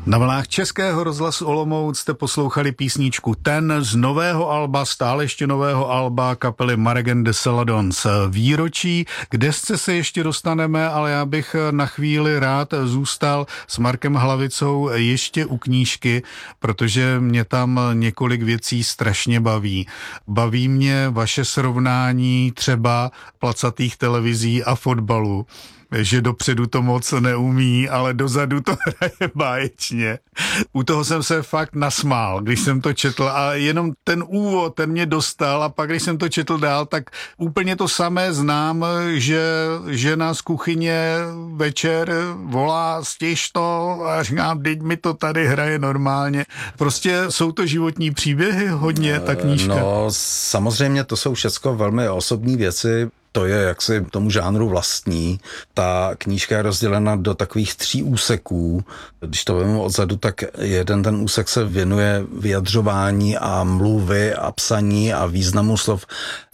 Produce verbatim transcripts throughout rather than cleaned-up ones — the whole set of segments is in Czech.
Na vlnách Českého rozhlasu Olomouc jste poslouchali písničku Ten z nového alba, stále ještě nového alba kapely Margen de Celadons Výročí. K desce se ještě dostaneme, ale já bych na chvíli rád zůstal s Markem Hlavicou ještě u knížky, protože mě tam několik věcí strašně baví. Baví mě vaše srovnání třeba placatých televizí a fotbalu, že dopředu to moc neumí, ale dozadu to hraje báječně. U toho jsem se fakt nasmál, když jsem to četl a jenom ten úvod, ten mě dostal a pak, když jsem to četl dál, tak úplně to samé znám, že žena z kuchyně večer volá stěž to a říkám, teď mi to tady hraje normálně. Prostě jsou to životní příběhy hodně, ta knížka. No, samozřejmě to jsou všechno velmi osobní věci. To je jaksi tomu žánru vlastní. Ta knížka je rozdělena do takových tří úseků. Když to vezmu odzadu, tak jeden ten úsek se věnuje vyjadřování a mluvy a psaní a významu slov,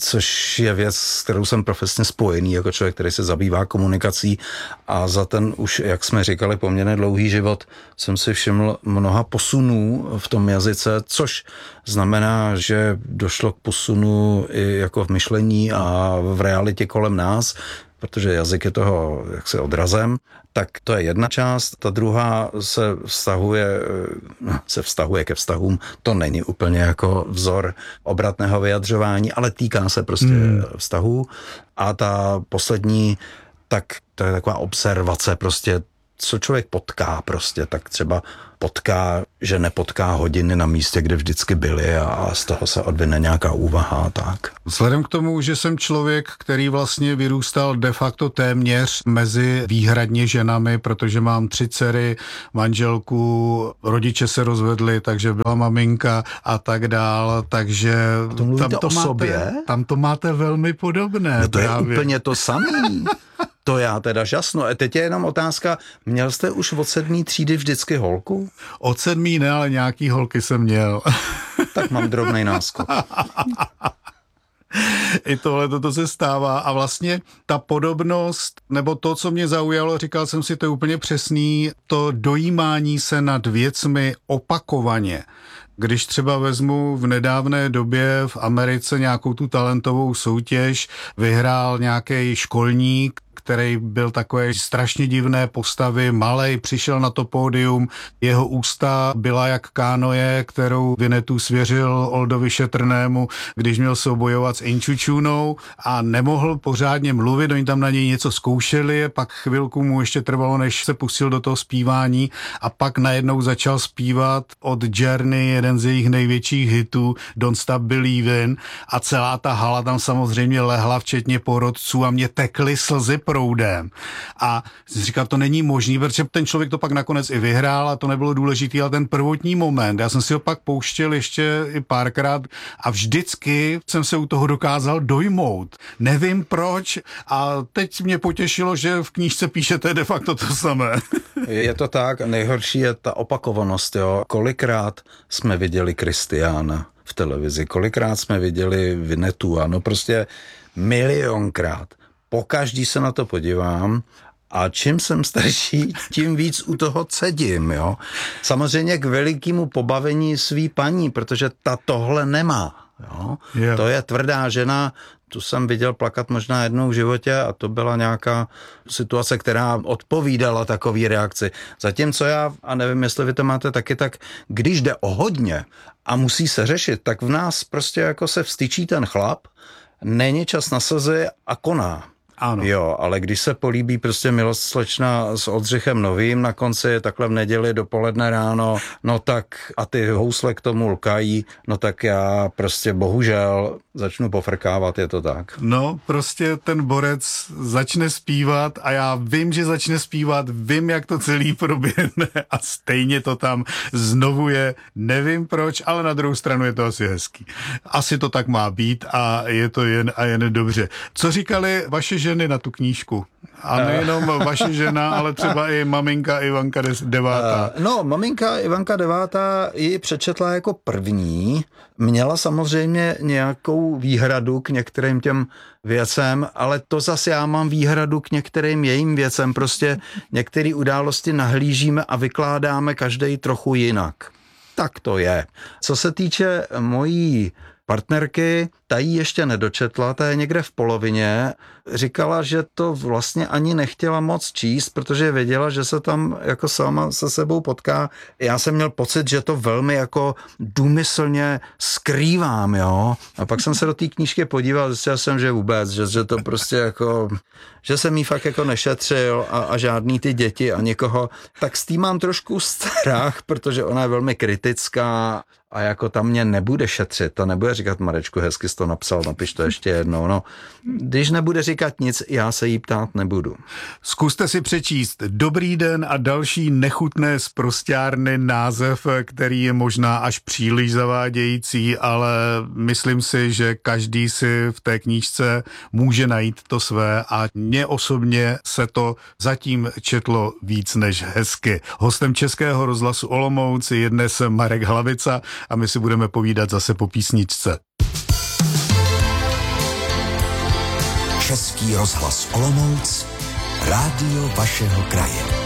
což je věc, s kterou jsem profesně spojený jako člověk, který se zabývá komunikací a za ten už, jak jsme říkali, poměrně dlouhý život jsem si všiml mnoha posunů v tom jazyce, což znamená, že došlo k posunu i jako v myšlení a v realitě kolem nás, protože jazyk je toho jaksi odrazem, tak to je jedna část. Ta druhá se vztahuje, se vztahuje ke vztahům. To není úplně jako vzor obratného vyjadřování, ale týká se prostě hmm. vztahů. A ta poslední, tak to je taková observace prostě, co člověk potká prostě, tak třeba potká, že nepotká hodiny na místě, kde vždycky byly a z toho se odvine nějaká úvaha a tak. Vzhledem k tomu, že jsem člověk, který vlastně vyrůstal de facto téměř mezi výhradně ženami, protože mám tři dcery, manželku, rodiče se rozvedli, takže byla maminka a tak dál, takže tam to, o máte, sobě? tam to máte velmi podobné. No to právě. Je úplně to samé. To já teda žasnu. A teď je jenom otázka, měl jste už od sedmý třídy vždycky holku? Od sedmý ne, ale nějaký holky jsem měl. Tak mám drobnej náskok. I tohle toto se stává a vlastně ta podobnost, nebo to, co mě zaujalo, říkal jsem si, to je úplně přesný, to dojímání se nad věcmi opakovaně. Když třeba vezmu v nedávné době v Americe nějakou tu talentovou soutěž, vyhrál nějaký školník, který byl takové strašně divné postavy, malej, přišel na to pódium, jeho ústa byla jak kánoje, kterou Vinetu svěřil Oldovi Šetrnému, když měl soubojovat s Inčučunou a nemohl pořádně mluvit, oni tam na něj něco zkoušeli, pak chvilku mu ještě trvalo, než se pustil do toho zpívání a pak najednou začal zpívat od Journey, jeden z jejich největších hitů, Don't Stop Believin' a celá ta hala tam samozřejmě lehla, včetně porodců a mě tekly slzy proudem. A jsem říkal, to není možný, protože ten člověk to pak nakonec i vyhrál a to nebylo důležitý, ale ten prvotní moment, já jsem si ho pak pouštěl ještě i párkrát a vždycky jsem se u toho dokázal dojmout. Nevím proč a teď mě potěšilo, že v knížce píšete de facto to samé. Je to tak, nejhorší je ta opakovanost, jo. Kolikrát jsme viděli Kristiána v televizi, kolikrát jsme viděli Vinetu, ano, prostě milionkrát. Pokaždý se na to podívám a čím jsem starší, tím víc u toho cedím, jo. Samozřejmě k velikému pobavení svý paní, protože ta tohle nemá, jo. Yeah. To je tvrdá žena, tu jsem viděl plakat možná jednou v životě a to byla nějaká situace, která odpovídala takový reakci. Zatímco já, a nevím, jestli vy to máte taky, tak když jde o hodně a musí se řešit, tak v nás prostě jako se vstyčí ten chlap, není čas na slzy a koná. Ano. Jo, ale když se políbí prostě Milost slečna s Oldřichem Novým na konci, takhle v neděli dopoledne ráno, no tak a ty housle k tomu lkají, no tak já prostě bohužel začnu pofrkávat, je to tak. No, prostě ten borec začne zpívat a já vím, že začne zpívat, vím, jak to celý proběhne a stejně to tam znovu je, nevím proč, ale na druhou stranu je to asi hezký. Asi to tak má být a je to jen a jen dobře. Co říkali vaše ženy na tu knížku. A nejenom vaše žena, ale třeba i maminka Ivanka devátá. No, maminka Ivanka devátá ji přečetla jako první. Měla samozřejmě nějakou výhradu k některým těm věcem, ale to zase já mám výhradu k některým jejím věcem. Prostě některé události nahlížíme a vykládáme každej trochu jinak. Tak to je. Co se týče mojí partnerky, ta jí ještě nedočetla, ta je někde v polovině. Říkala, že to vlastně ani nechtěla moc číst, protože věděla, že se tam jako sama se sebou potká. Já jsem měl pocit, že to velmi jako důmyslně skrývám, jo. A pak jsem se do té knížky podíval, zjistil jsem, že vůbec, že, že to prostě jako, že jsem jí fakt jako nešetřil a, a žádný ty děti a někoho. Tak s tím mám trošku strach, protože ona je velmi kritická a jako tam mě nebude šetřit, to nebude říkat Marečku, hezky jsi to napsal, napiš to ještě jednou, no. Když nebude říkat nic, já se jí ptát nebudu. Zkuste si přečíst Dobrý den a další nechutné sprosťárny, název, který je možná až příliš zavádějící, ale myslím si, že každý si v té knížce může najít to své a mně osobně se to zatím četlo víc než hezky. Hostem Českého rozhlasu Olomouc je dnes Marek Hlavica a my si budeme povídat zase po písničce. Český rozhlas Olomouc, rádio vašeho kraje.